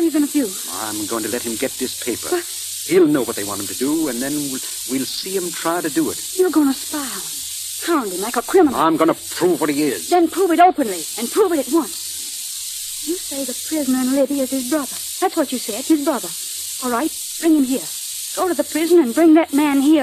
What are you going to do? I'm going to let him get this paper. What? He'll know what they want him to do, and then we'll see him try to do it. You're going to spy on him. Hound him like a criminal. I'm going to prove what he is. Then prove it openly, and prove it at once. You say the prisoner in Libby is his brother. That's what you said, his brother. All right, bring him here. Go to the prison and bring that man here.